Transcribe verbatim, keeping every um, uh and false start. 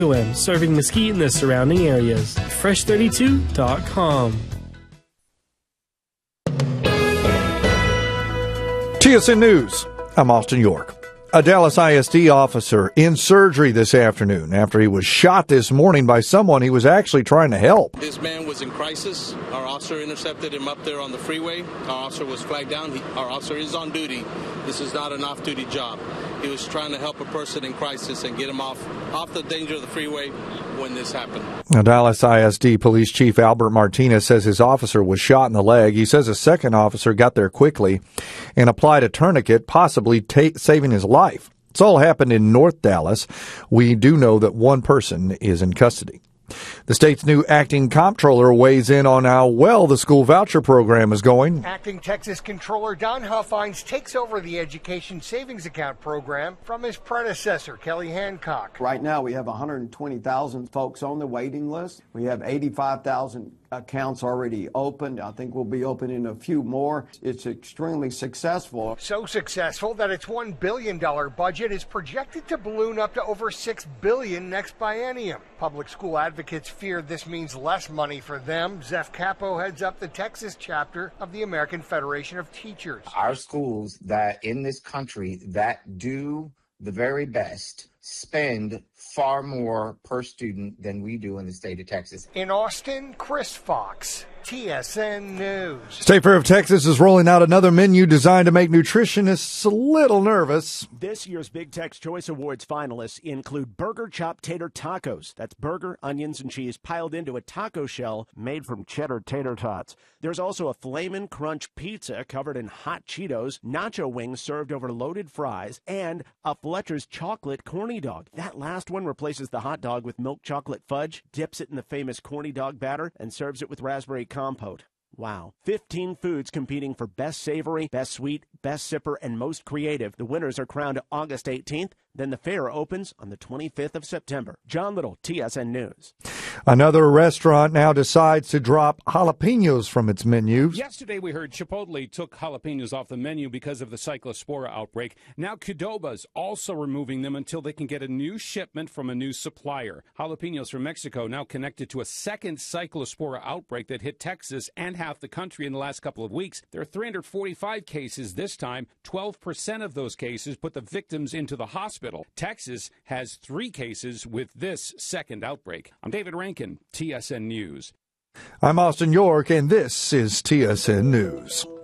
serving Mesquite and the surrounding areas. fresh thirty-two dot com. T S N News. I'm Austin York. A Dallas I S D officer in surgery this afternoon after he was shot this morning by someone he was actually trying to help. This man was in crisis. Our officer intercepted him up there on the freeway. Our officer was flagged down. He, our officer is on duty. This is not an off-duty job. He was trying to help a person in crisis and get him off, off the danger of the freeway when this happened. Now, Dallas I S D Police Chief Albert Martinez says his officer was shot in the leg. He says a second officer got there quickly and applied a tourniquet, possibly ta- saving his life. It's all happened in North Dallas. We do know that one person is in custody. The state's new acting comptroller weighs in on how well the school voucher program is going. Acting Texas Controller Don Huffines takes over the Education Savings Account program from his predecessor, Kelly Hancock. Right now, we have one hundred twenty thousand folks on the waiting list. We have eighty-five thousand accounts already opened. I think we'll be opening a few more. It's extremely successful. So successful that its one billion dollars budget is projected to balloon up to over six billion dollars next biennium. Public school advocates fear this means less money for them. Zeph Capo heads up the Texas chapter of the American Federation of Teachers. Our schools that in this country that do the very best spend far more per student than we do in the state of Texas. In Austin, Chris Fox, T S N News. State Fair of Texas is rolling out another menu designed to make nutritionists a little nervous. This year's Big Tex Choice Awards finalists include Burger Chop Tater Tacos. That's burger, onions, and cheese piled into a taco shell made from cheddar tater tots. There's also a Flamin' Crunch pizza covered in hot Cheetos, nacho wings served over loaded fries, and a Fletcher's chocolate corny dog. That last one replaces the hot dog with milk chocolate fudge, dips it in the famous corny dog batter, and serves it with raspberry compote. Wow. fifteen foods competing for Best Savory, Best Sweet, Best Sipper, and Most Creative. The winners are crowned August eighteenth. Then the fair opens on the twenty-fifth of September. John Little, T S N News. Another restaurant now decides to drop jalapenos from its menus. Yesterday we heard Chipotle took jalapenos off the menu because of the Cyclospora outbreak. Now Qdoba's also removing them until they can get a new shipment from a new supplier. Jalapenos from Mexico now connected to a second Cyclospora outbreak that hit Texas and half the country in the last couple of weeks. There are three hundred forty-five cases this time. twelve percent of those cases put the victims into the hospital. Texas has three cases with this second outbreak. I'm David Rankin, T S N News. I'm Austin York, and this is T S N News.